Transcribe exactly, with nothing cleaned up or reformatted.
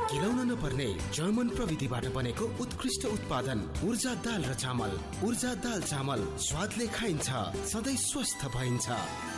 गिलाउन नपर्ने जर्मन प्रविधिबाट बनेको उत्कृष्ट उत्पादन ऊर्जा दाल र चामल। ऊर्जा दाल चामल स्वादले खाइन्छ, सधैँ स्वस्थ भइन्छ।